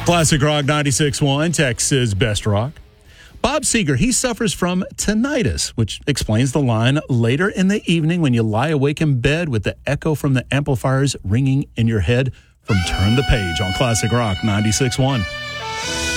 Classic Rock 96.1, Texas Best Rock. Bob Seger, he suffers from tinnitus, which explains the line, later in the evening when you lie awake in bed with the echo from the amplifiers ringing in your head, from Turn the Page on Classic Rock 96.1.